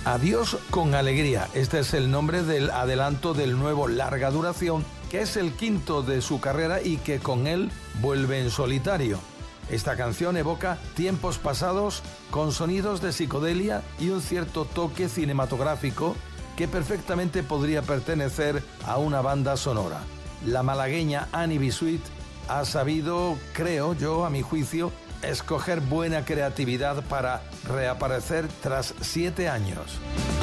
Adiós con alegría. Este es el nombre del adelanto del nuevo larga duración, que es el quinto de su carrera y que con él vuelve en solitario. Esta canción evoca tiempos pasados con sonidos de psicodelia y un cierto toque cinematográfico que perfectamente podría pertenecer a una banda sonora. La malagueña Annie B. Sweet ha sabido, creo yo, a mi juicio, escoger buena creatividad para reaparecer tras 7 años.